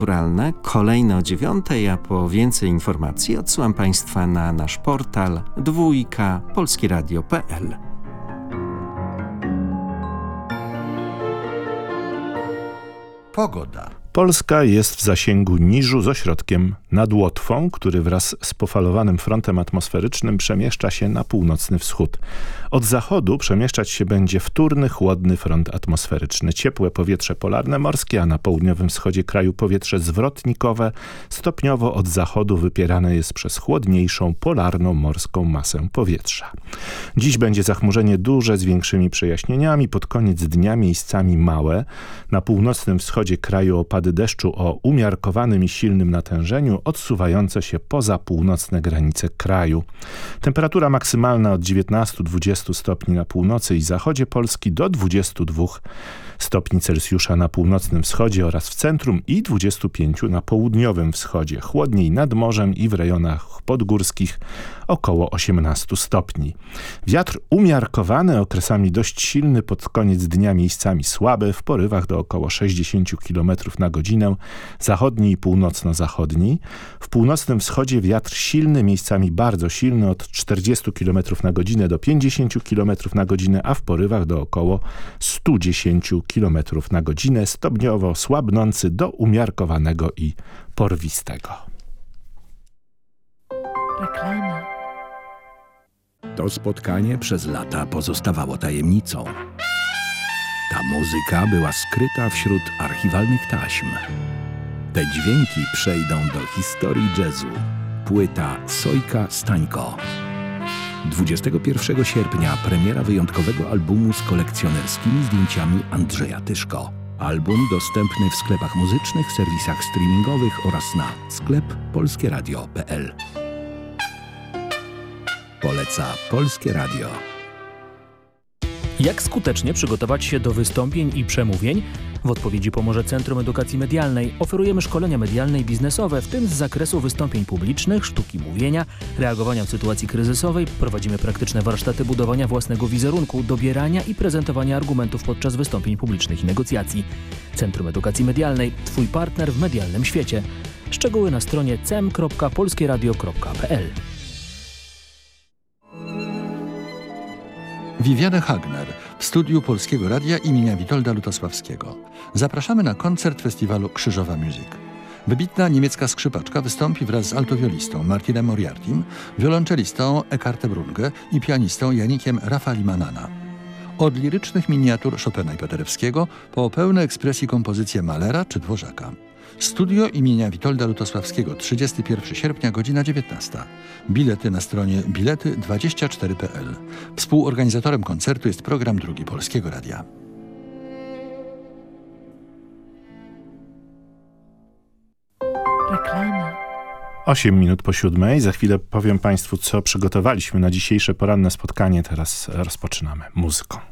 Kulturalne, kolejne o 9:00, a po więcej informacji odsyłam Państwa na nasz portal polskieradio.pl. Pogoda. Polska jest w zasięgu niżu z ośrodkiem nad Łotwą, który wraz z pofalowanym frontem atmosferycznym przemieszcza się na północny wschód. Od zachodu przemieszczać się będzie wtórny, chłodny front atmosferyczny. Ciepłe powietrze polarne morskie, a na południowym wschodzie kraju powietrze zwrotnikowe stopniowo od zachodu wypierane jest przez chłodniejszą, polarną morską masę powietrza. Dziś będzie zachmurzenie duże z większymi przejaśnieniami, pod koniec dnia miejscami małe. Na północnym wschodzie kraju opady deszczu o umiarkowanym i silnym natężeniu odsuwające się poza północne granice kraju. Temperatura maksymalna od 19-20 stopni na północy i zachodzie Polski do 22 stopni Celsjusza na północnym wschodzie oraz w centrum i 25 na południowym wschodzie. Chłodniej nad morzem i w rejonach podgórskich około 18 stopni. Wiatr umiarkowany, okresami dość silny, pod koniec dnia miejscami słaby, w porywach do około 60 km na godzinę, zachodni i północno-zachodni. W północnym wschodzie wiatr silny, miejscami bardzo silny, od 40 km na godzinę do 50 km na godzinę, a w porywach do około 110 km na godzinę, stopniowo słabnący do umiarkowanego i porwistego. Reklama. To spotkanie przez lata pozostawało tajemnicą. Ta muzyka była skryta wśród archiwalnych taśm. Te dźwięki przejdą do historii jazzu. Płyta Sojka Stańko. 21 sierpnia premiera wyjątkowego albumu z kolekcjonerskimi zdjęciami Andrzeja Tyszko. Album dostępny w sklepach muzycznych, serwisach streamingowych oraz na sklep polskieradio.pl. Poleca Polskie Radio. Jak skutecznie przygotować się do wystąpień i przemówień? W odpowiedzi pomoże Centrum Edukacji Medialnej. Oferujemy szkolenia medialne i biznesowe, w tym z zakresu wystąpień publicznych, sztuki mówienia, reagowania w sytuacji kryzysowej. Prowadzimy praktyczne warsztaty budowania własnego wizerunku, dobierania i prezentowania argumentów podczas wystąpień publicznych i negocjacji. Centrum Edukacji Medialnej. Twój partner w medialnym świecie. Szczegóły na stronie cem.polskieradio.pl. Viviane Hagner w studiu Polskiego Radia imienia Witolda Lutosławskiego. Zapraszamy na koncert festiwalu Krzyżowa Music. Wybitna niemiecka skrzypaczka wystąpi wraz z altowiolistą Martinem Moriartym, wiolonczelistą Eckartem Runge i pianistą Janikiem Rafalimanana. Od lirycznych miniatur Chopina i Paderewskiego po pełne ekspresji kompozycje Mahlera czy Dworzaka. Studio imienia Witolda Lutosławskiego, 31 sierpnia, godzina 19. Bilety na stronie bilety24.pl. Współorganizatorem koncertu jest program Drugi Polskiego Radia. Reklama. 8 minut po 7:00. Za chwilę powiem Państwu, co przygotowaliśmy na dzisiejsze poranne spotkanie. Teraz rozpoczynamy muzyką.